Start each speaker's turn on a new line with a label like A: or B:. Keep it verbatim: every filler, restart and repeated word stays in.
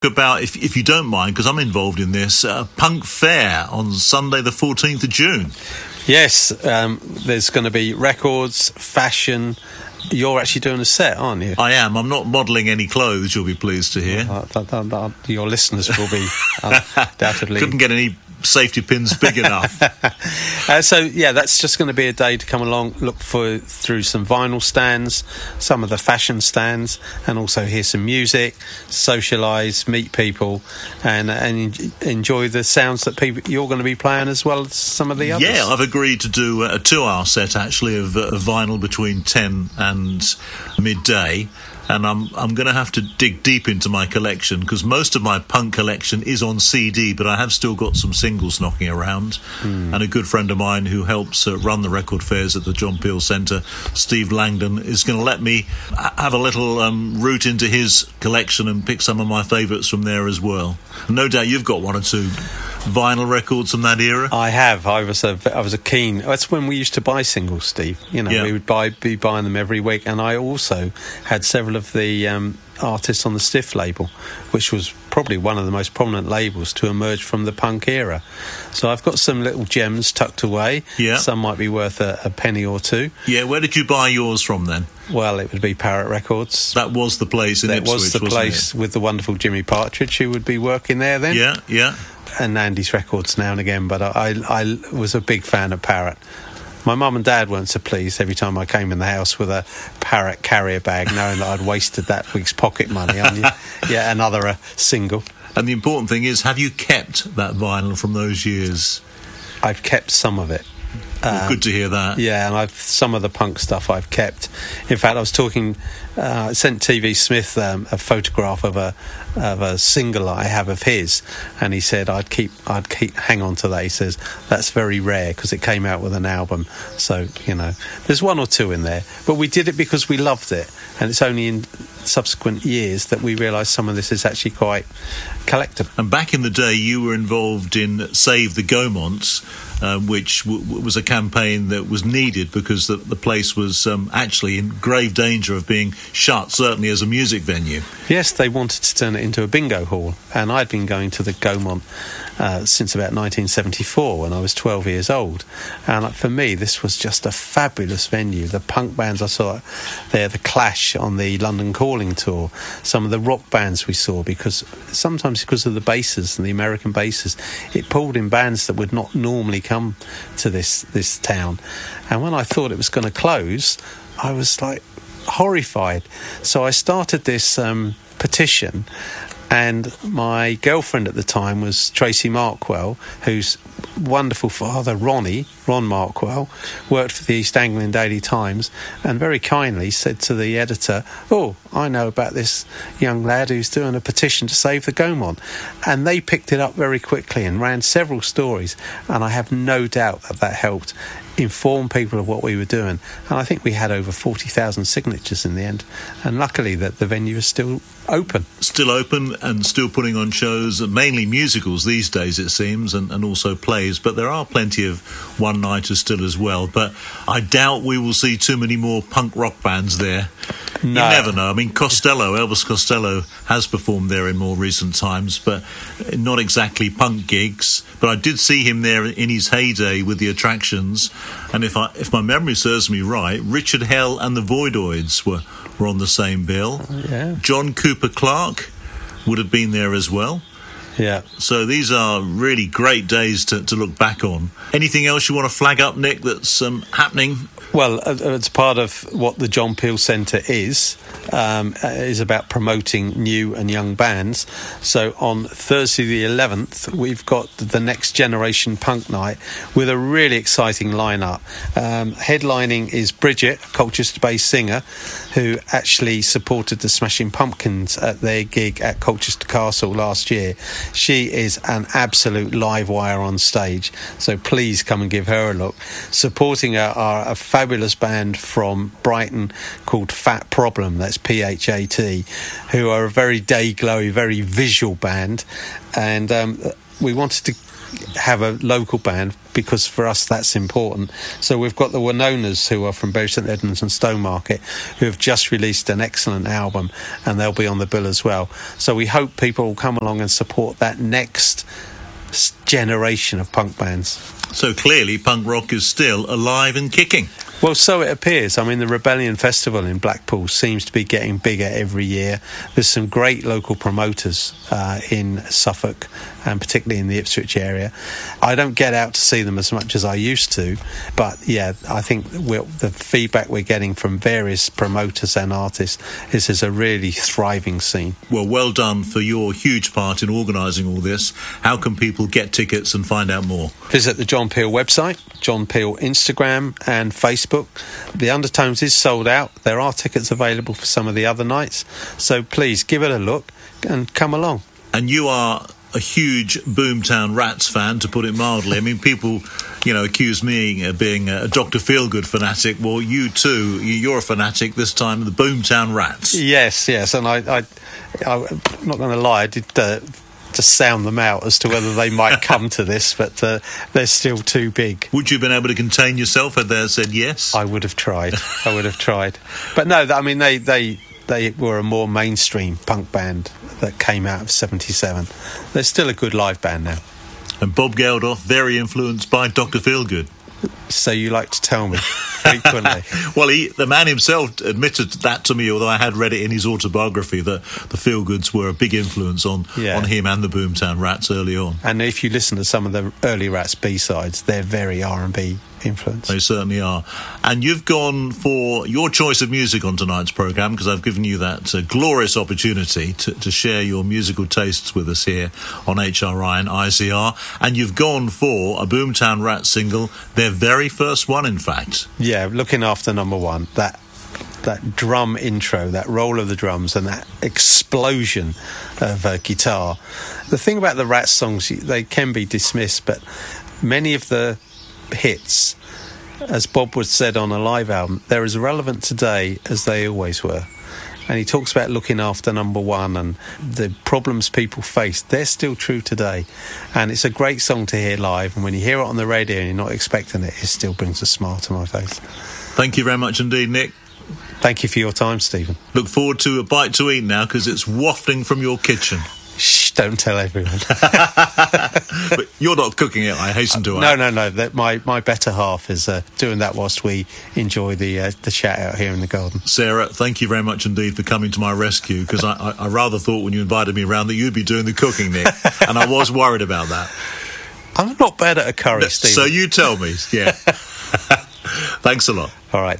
A: About, if if you don't mind, because I'm involved in this, uh, Punk Fair on Sunday the fourteenth of June.
B: Yes, um, there's going to be records, fashion. You're actually doing a set, aren't you?
A: I am. I'm not modelling any clothes, you'll be pleased to hear.
B: Uh, uh, uh, uh, your listeners will be undoubtedly...
A: Couldn't get any safety pins big enough.
B: uh, so, yeah, that's just going to be a day to come along, look for through some vinyl stands, some of the fashion stands, and also hear some music, socialise, meet people, and and enjoy the sounds that people you're going to be playing as well as some of the others.
A: Yeah, I've agreed to do a two-hour set, actually, of, uh, of vinyl between ten and midday. And I'm I'm going to have to dig deep into my collection, because most of my punk collection is on C D, but I have still got some singles knocking around. Mm. And a good friend of mine who helps uh, run the record fairs at the John Peel Centre, Steve Langdon, is going to let me have a little um, route into his collection and pick some of my favourites from there as well. No doubt you've got one or two vinyl records from that era.
B: I have. I was a, I was a keen. That's when we used to buy singles, Steve. You know, yeah. we would buy be buying them every week, and I also had several of the um, artists on the Stiff label, which was probably one of the most prominent labels to emerge from the punk era. So I've got some little gems tucked away.
A: Yeah.
B: Some might be worth a, a penny or two.
A: Yeah. Where did you buy yours from then?
B: Well, it would be Parrot Records.
A: That was the place in
B: that
A: Ipswich,
B: was the
A: wasn't
B: place
A: it?
B: with the wonderful Jimmy Partridge, who would be working there then.
A: Yeah, yeah.
B: And Andy's Records now and again, but I, I was a big fan of Parrot. My mum and dad weren't so pleased every time I came in the house with a Parrot carrier bag, knowing that I'd wasted that week's pocket money on yet yeah, another uh, single.
A: And the important thing is, have you kept that vinyl from those years?
B: I've kept some of it.
A: Well,
B: um,
A: good to hear that.
B: Yeah, and I've some of the punk stuff I've kept. In fact, I was talking. Uh, I sent T V Smith um, a photograph of a of a single I have of his, and he said I'd keep I'd keep hang on to that. He says that's very rare because it came out with an album. So you know, there's one or two in there, but we did it because we loved it, and it's only in subsequent years that we realised some of this is actually quite collectible.
A: And back in the day, you were involved in Save the Gaumont, uh, which w- was a campaign that was needed because the, the place was um, actually in grave danger of being shut, certainly as a music venue.
B: Yes, they wanted to turn it into a bingo hall, and I'd been going to the Gaumont uh, since about nineteen seventy-four when I was twelve years old, and for me this was just a fabulous venue. The punk bands I saw there, the Clash on the London Calling tour, some of the rock bands we saw, because sometimes because of the bases and the American bases, it pulled in bands that would not normally come to this this town. And when I thought it was going to close, I was like horrified. So I started this um, petition, and my girlfriend at the time was Tracy Markwell, whose wonderful father, Ronnie, Ron Markwell, worked for the East Anglian Daily Times, and very kindly said to the editor, oh, I know about this young lad who's doing a petition to save the Gaumont. And they picked it up very quickly and ran several stories, and I have no doubt that that helped inform people of what we were doing. And I think we had over forty thousand signatures in the end, and luckily that the venue is still open.
A: Still open and still putting on shows, mainly musicals these days it seems, and, and also plays, but there are plenty of one-nighters still as well. But I doubt we will see too many more punk rock bands there. No. You never know. I mean, Costello, Elvis Costello has performed there in more recent times, but not exactly punk gigs. But I did see him there in his heyday with the Attractions, and if I if my memory serves me right, Richard Hell and the Voidoids were, were on the same bill.
B: Yeah.
A: John Cooper Clarke would have been there as well.
B: Yeah.
A: So these are really great days to, to look back on. Anything else you want to flag up, Nick, that's um, happening?
B: Well, it's part of what the John Peel Centre is, um, is about promoting new and young bands. So on Thursday the eleventh, we've got the Next Generation Punk Night with a really exciting lineup. Um, headlining is Bridget, a Colchester-based singer, who actually supported the Smashing Pumpkins at their gig at Colchester Castle last year. She is an absolute live wire on stage, so please come and give her a look. Supporting her are a fabulous band from Brighton called Fat Problem, that's P H A T, who are a very day-glowy, very visual band, and um, we wanted to have a local band because for us that's important. So we've got the Winonas, who are from Bury St Edmunds and Stowmarket, who have just released an excellent album, and they'll be on the bill as well. So we hope people will come along and support that next generation of punk bands.
A: So clearly punk rock is still alive and kicking.
B: Well, so it appears. I mean, the Rebellion Festival in Blackpool seems to be getting bigger every year. There's some great local promoters uh, in Suffolk, and particularly in the Ipswich area. I don't get out to see them as much as I used to, but yeah, I think we're, the feedback we're getting from various promoters and artists is there's a really thriving scene.
A: Well, well done for your huge part in organising all this. How can people get tickets and find out more?
B: Visit the John Peel website, John Peel Instagram and Facebook. The Undertones is sold out. There are tickets available for some of the other nights, so please give it a look and come along.
A: And you are a huge Boomtown Rats fan, to put it mildly. I mean, people, you know, accuse me of being a Doctor Feelgood fanatic. Well, you too, you're a fanatic this time, the Boomtown Rats.
B: Yes, yes, and I, I, I'm not going to lie, I did uh, to sound them out as to whether they might come to this, but uh, they're still too big.
A: Would you have been able to contain yourself had they said yes?
B: I would have tried. I would have tried. But no, I mean, they, they, they were a more mainstream punk band that came out of seventy-seven. They're still a good live band now.
A: And Bob Geldof, very influenced by Doctor Feelgood.
B: So you like to tell me frequently.
A: Well, he, the man himself admitted that to me, although I had read it in his autobiography, that the Feelgoods were a big influence on, yeah. on him and the Boomtown Rats early on.
B: And if you listen to some of the early Rats B-sides, they're very R and B influence.
A: They certainly are. And you've gone for your choice of music on tonight's programme, because I've given you that uh, glorious opportunity to, to share your musical tastes with us here on H R I and I C R. And you've gone for a Boomtown Rats single, their very first one, in fact.
B: Yeah, Looking After Number One. That that drum intro, that roll of the drums and that explosion of uh, guitar. The thing about the Rats songs, they can be dismissed, but many of the hits, as Bob would said on a live album, they're as relevant today as they always were. And he talks about looking after number one and the problems people face. They're still true today. And it's a great song to hear live. And when you hear it on the radio and you're not expecting it, it still brings a smile to my face.
A: Thank you very much indeed, Nick.
B: Thank you for your time, Stephen.
A: Look forward to a bite to eat now, because it's wafting from your kitchen.
B: Shh, don't tell everyone.
A: But you're not cooking it, I hasten to add.
B: No, no, no. That my, my better half is uh, doing that whilst we enjoy the uh, the chat out here in the garden.
A: Sarah, thank you very much indeed for coming to my rescue, because I, I, I rather thought when you invited me around that you'd be doing the cooking, Nick, and I was worried about that.
B: I'm not bad at a curry,
A: No,
B: Stephen.
A: So you tell me, yeah. Thanks a lot.
B: All right.